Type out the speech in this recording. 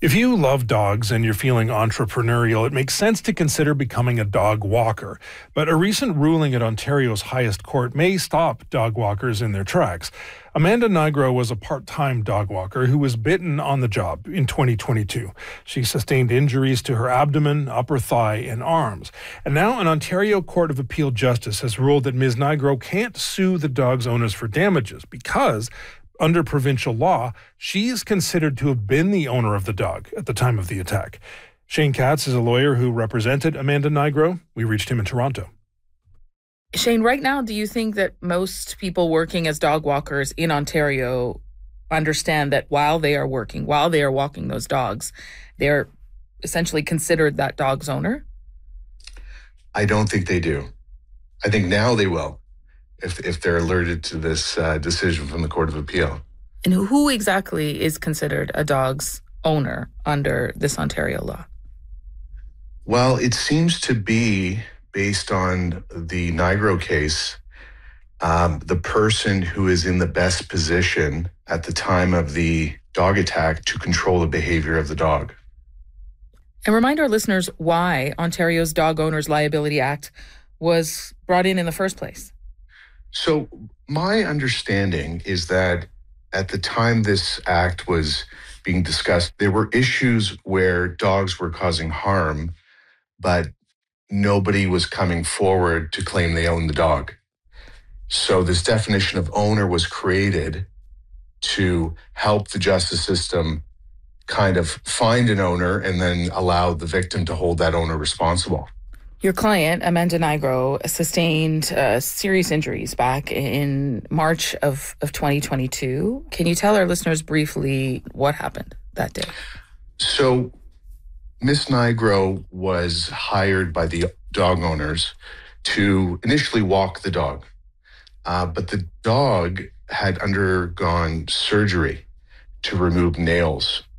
If you love dogs and you're feeling entrepreneurial, it makes sense to consider becoming a dog walker. But a recent ruling at Ontario's highest court may stop dog walkers in their tracks. Amanda Nigro was a part-time dog walker who was bitten on the job in 2022. She sustained injuries to her abdomen, upper thigh, and arms. And now an Ontario Court of Appeal justice has ruled that Ms. Nigro can't sue the dog's owners for damages because under provincial law, she is considered to have been the owner of the dog at the time of the attack. Shane Katz is a lawyer who represented Amanda Nigro. We reached him in Toronto. Shane, right now, do you think that most people working as dog walkers in Ontario understand that while they are walking those dogs, they're essentially considered that dog's owner? I don't think they do. I think now they will, if they're alerted to this decision from the Court of Appeal. And who exactly is considered a dog's owner under this Ontario law? Well, it seems to be, based on the Nigro case, the person who is in the best position at the time of the dog attack to control the behavior of the dog. And remind our listeners why Ontario's Dog Owners Liability Act was brought in the first place. So my understanding is that at the time this act was being discussed, there were issues where dogs were causing harm, but nobody was coming forward to claim they owned the dog. So this definition of owner was created to help the justice system kind of find an owner and then allow the victim to hold that owner responsible. Your client, Amanda Nigro, sustained serious injuries back in March of 2022. Can you tell our listeners briefly what happened that day? So Miss Nigro was hired by the dog owners to initially walk the dog. But the dog had undergone surgery to remove nails